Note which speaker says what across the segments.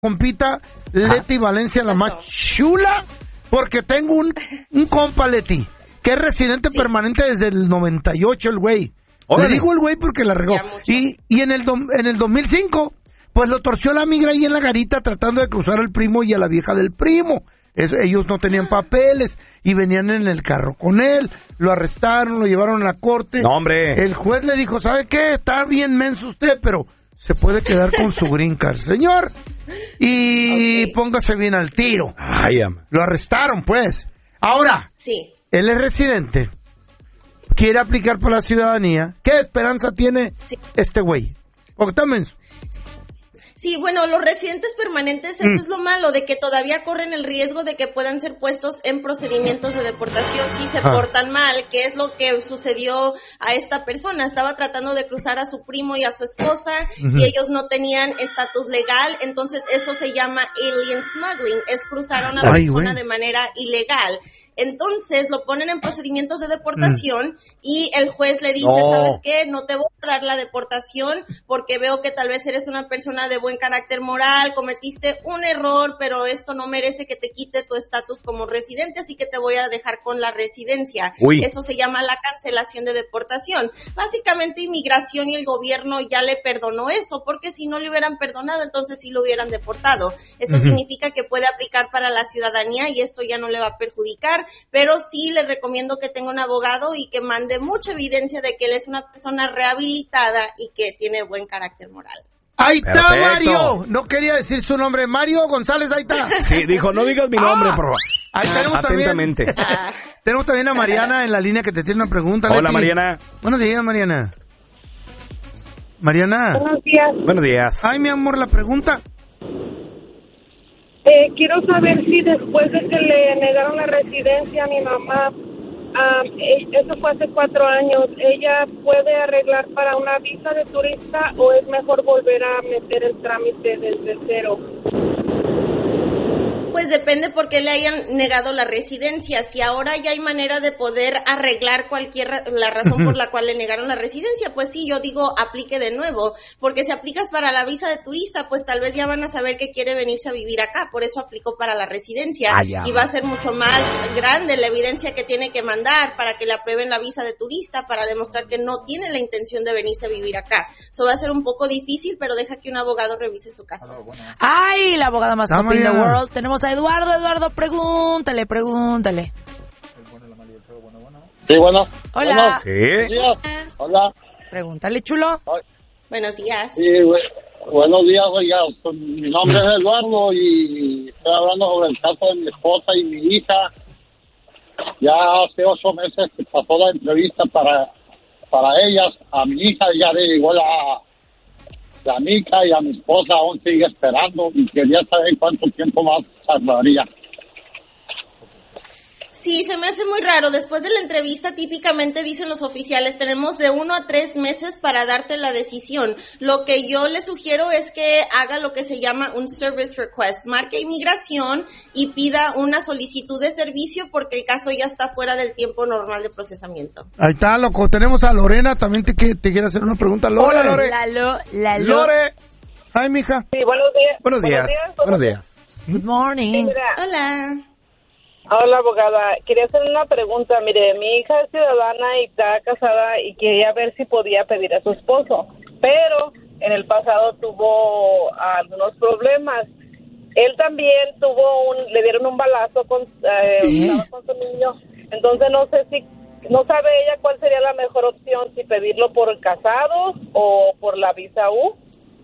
Speaker 1: compita Leti Valencia, la más chula, porque tengo un compa, Leti, que es residente permanente desde el 98, el güey. Le digo el güey porque la regó. Y en el 2005, pues lo torció la migra ahí en la garita tratando de cruzar al primo y a la vieja del primo. Ellos no tenían papeles y venían en el carro con él. Lo arrestaron, lo llevaron a la corte.
Speaker 2: No, hombre.
Speaker 1: El juez le dijo, ¿sabe qué? Está bien menso usted, pero se puede quedar con su green card, señor. Y póngase bien al tiro. Lo arrestaron, pues. Ahora, él es residente. Quiere aplicar para la ciudadanía. ¿Qué esperanza tiene este güey? Porque está menso.
Speaker 3: Sí, bueno, los residentes permanentes, eso es lo malo, de que todavía corren el riesgo de que puedan ser puestos en procedimientos de deportación si se portan mal, que es lo que sucedió a esta persona. Estaba tratando de cruzar a su primo y a su esposa y ellos no tenían estatus legal, entonces eso se llama alien smuggling, es cruzar a una persona de manera ilegal. Entonces lo ponen en procedimientos de deportación y el juez le dice, ¿sabes qué? No te voy a dar la deportación porque veo que tal vez eres una persona de buen carácter moral, cometiste un error, pero esto no merece que te quite tu estatus como residente, así que te voy a dejar con la residencia. Eso se llama la cancelación de deportación. Básicamente inmigración y el gobierno ya le perdonó eso, porque si no le hubieran perdonado, entonces sí lo hubieran deportado. Eso significa que puede aplicar para la ciudadanía y esto ya no le va a perjudicar. Pero sí le recomiendo que tenga un abogado y que mande mucha evidencia de que él es una persona rehabilitada y que tiene buen carácter moral.
Speaker 1: ¡Ahí está, Mario! No quería decir su nombre. Mario González, ahí está.
Speaker 2: Sí, dijo, no digas mi nombre, por favor.
Speaker 1: Ahí tenemos
Speaker 2: atentamente.
Speaker 1: Tenemos también a Mariana en la línea que te tiene una pregunta.
Speaker 2: Hola,
Speaker 1: Leti.
Speaker 2: Mariana.
Speaker 1: Buenos días, Mariana. Mariana.
Speaker 4: Buenos días.
Speaker 2: Buenos días.
Speaker 1: Ay, mi amor, la pregunta.
Speaker 4: Quiero saber si después de que le negaron la residencia a mi mamá, eso fue hace 4 años, ¿ella puede arreglar para una visa de turista o es mejor volver a meter el trámite desde cero?
Speaker 3: Pues depende por qué le hayan negado la residencia. Si ahora ya hay manera de poder arreglar la razón por la cual le negaron la residencia, pues sí, yo digo aplique de nuevo, porque si aplicas para la visa de turista, pues tal vez ya van a saber que quiere venirse a vivir acá, por eso aplicó para la residencia y va a ser mucho más grande la evidencia que tiene que mandar para que le aprueben la visa de turista para demostrar que no tiene la intención de venirse a vivir acá. Eso va a ser un poco difícil, pero deja que un abogado revise su caso.
Speaker 5: ¡Ay, la abogada más top in the world! Tenemos a Eduardo, pregúntale.
Speaker 6: Sí, bueno.
Speaker 5: Hola.
Speaker 6: Sí. Hola.
Speaker 5: Pregúntale, chulo.
Speaker 3: Buenos días.
Speaker 6: Sí, buenos días, oiga. Mi nombre es Eduardo y estoy hablando sobre el caso de mi esposa y mi hija. Ya hace 8 meses que pasó la entrevista para ellas. A mi hija ya le llegó la mica y a mi esposa aún sigue esperando y quería saber cuánto tiempo más tardaría.
Speaker 3: Sí, se me hace muy raro. Después de la entrevista, típicamente dicen los oficiales, tenemos de 1 a 3 meses para darte la decisión. Lo que yo le sugiero es que haga lo que se llama un service request. Marque inmigración y pida una solicitud de servicio porque el caso ya está fuera del tiempo normal de procesamiento.
Speaker 1: Ahí está, loco. Tenemos a Lorena, también te quiere hacer una pregunta.
Speaker 2: Hola, Lore.
Speaker 1: Lore. Ay, mija.
Speaker 4: Sí, buenos días.
Speaker 2: Buenos días.
Speaker 5: Good morning.
Speaker 3: Hola.
Speaker 4: Hola, abogada. Quería hacer una pregunta. Mire, mi hija es ciudadana y está casada y quería ver si podía pedir a su esposo, pero en el pasado tuvo algunos problemas. Él también le dieron un balazo estaba con su niño. Entonces no sabe ella cuál sería la mejor opción, si pedirlo por casados o por la visa U.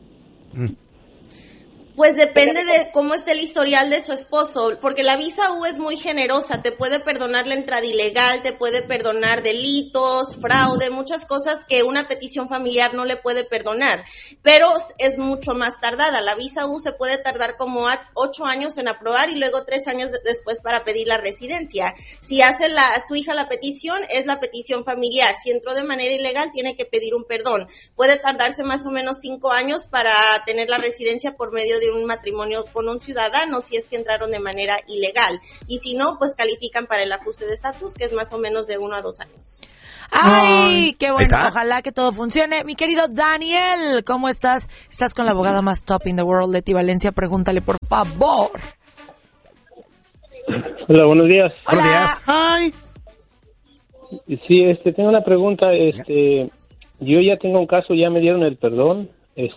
Speaker 3: Pues depende de cómo esté el historial de su esposo, porque la visa U es muy generosa, te puede perdonar la entrada ilegal, te puede perdonar delitos, fraude, muchas cosas que una petición familiar no le puede perdonar, pero es mucho más tardada. La visa U se puede tardar como 8 años en aprobar y luego 3 años después para pedir la residencia. Si hace su hija la petición, es la petición familiar. Si entró de manera ilegal, tiene que pedir un perdón. Puede tardarse más o menos 5 años para tener la residencia por medio de de un matrimonio con un ciudadano si es que entraron de manera ilegal. Y si no, pues califican para el ajuste de estatus, que es más o menos de 1 a 2 años.
Speaker 5: ¡Ay, qué bueno! Ojalá que todo funcione. Mi querido Daniel, ¿cómo estás? Estás con la abogada más top in the world, Leti Valencia. Pregúntale, por favor.
Speaker 7: Hola, buenos días.
Speaker 5: Hola.
Speaker 1: Buenos días. Ay.
Speaker 7: Sí, tengo una pregunta. Yo ya tengo un caso, ya me dieron el perdón.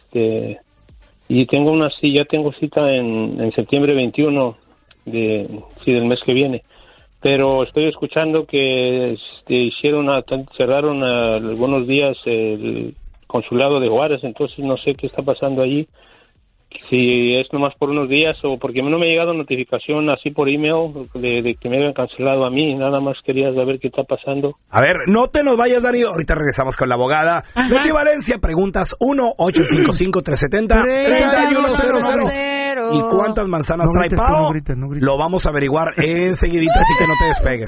Speaker 7: Y ya tengo cita en septiembre 21 del mes que viene. Pero estoy escuchando que cerraron algunos días el consulado de Juárez, entonces no sé qué está pasando allí. Si es nomás por unos días o porque no me ha llegado notificación así por email de que me hayan cancelado a mí. Nada más quería saber qué está pasando.
Speaker 2: A ver, no te nos vayas, Dani. Ahorita regresamos con la abogada. Leti Valencia, preguntas 1-855-370-3100. ¿Y cuántas manzanas trae Pao?
Speaker 1: No grites.
Speaker 2: Lo vamos a averiguar enseguidita, así que no te despegues.